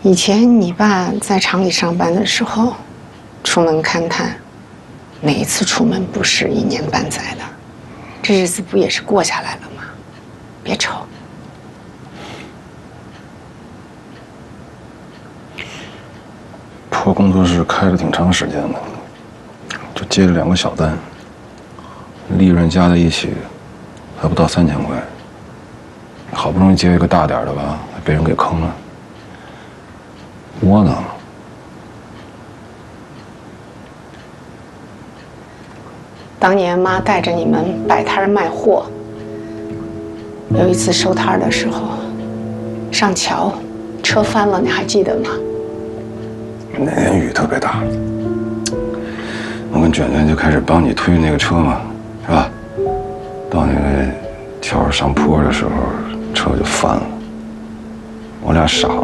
以前你爸在厂里上班的时候，出门勘探，哪一次出门不是1年半载的？这日子不也是过下来了吗？别愁。 破工作室开了挺长时间的，就接了2个小单，利润加在一起还不到3000块。好不容易接一个大点的吧，还被人给坑了，窝囊。 当年妈带着你们摆摊卖货，有一次收摊的时候，上桥，车翻了，你还记得吗？ 那天雨特别大，我跟卷卷就开始帮你推那个车嘛，是吧？到那个桥上坡的时候，车就翻了，我俩傻了，